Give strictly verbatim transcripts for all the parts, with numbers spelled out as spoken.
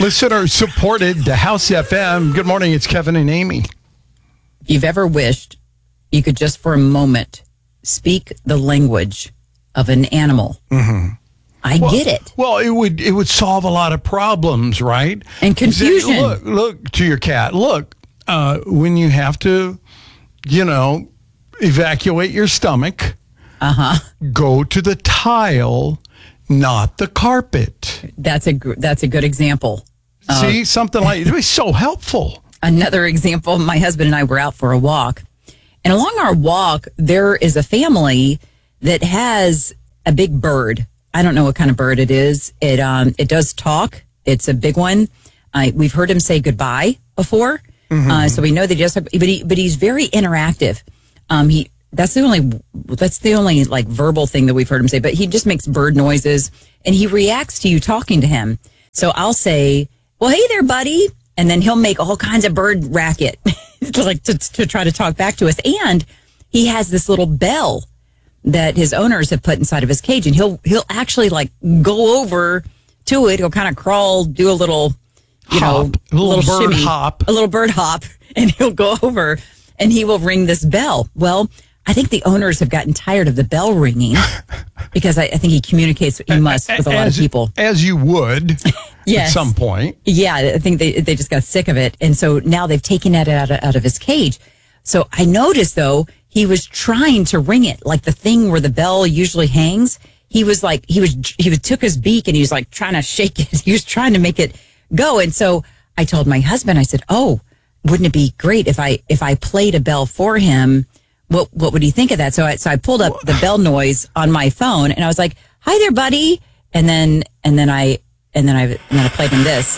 Listener supported to House F M. Good morning. It's Kevin and Amy. If you've ever wished you could just for a moment speak the language of an animal, mm-hmm. I well, get it. Well, it would it would solve a lot of problems, right? And confusion. Say, look, look to your cat. Look, uh, when you have to, you know, evacuate your stomach, uh-huh. go to the tile, not the carpet. That's a that's a good example. See, uh, something like it was so helpful. Another example, my husband and I were out for a walk. And along our walk, there is a family that has a big bird. I don't know what kind of bird it is. It um it does talk. It's a big one. Uh, we've heard him say goodbye before. Mm-hmm. Uh, so we know that he does, but he, but he's very interactive. Um, he that's the only that's the only like verbal thing that we've heard him say. But he just makes bird noises and he reacts to you talking to him. So I'll say, "Well, hey there, buddy," and then he'll make all kinds of bird racket, like to, to try to talk back to us. And he has this little bell that his owners have put inside of his cage, and he'll he'll actually like go over to it. He'll kind of crawl, do a little, you hop, know, a little, little bird shimmy, hop, a little bird hop, and he'll go over and he will ring this bell. Well, I think the owners have gotten tired of the bell ringing because I, I think he communicates he must with a lot as, of people, as you would. Yes. At some point. Yeah, I think they they just got sick of it, and so now they've taken it out of, out of his cage. So I noticed though he was trying to ring it, like the thing where the bell usually hangs. He was like he was he was, took his beak and he was like trying to shake it. He was trying to make it go, and so I told my husband, I said, "Oh, wouldn't it be great if I if I played a bell for him? What what would he think of that?" So I so I pulled up the bell noise on my phone, and I was like, "Hi there, buddy," and then and then I. And then I and then I played him this,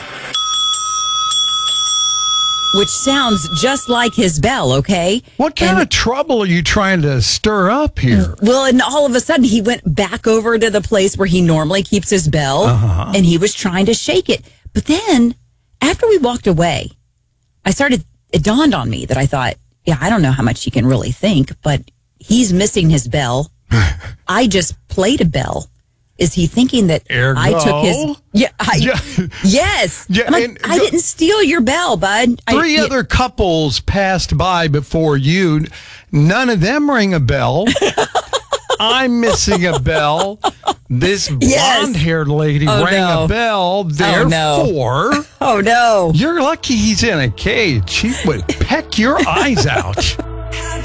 which sounds just like his bell. Okay, what kind and, of trouble are you trying to stir up here? Well, and all of a sudden he went back over to the place where he normally keeps his bell, uh-huh. and he was trying to shake it. But then, after we walked away, I started. It dawned on me that I thought, yeah, I don't know how much he can really think, but he's missing his bell. I just played a bell. Is he thinking that Ergo? I took his? Yeah, I, yeah. yes. Yeah, I'm like, and, I didn't steal your bell, bud. Three I, other yeah. couples passed by before you. None of them ring a bell. I'm missing a bell. This blonde-haired yes. lady oh, rang no. a bell. Therefore, oh no. oh no, you're lucky he's in a cage. He would peck your eyes out.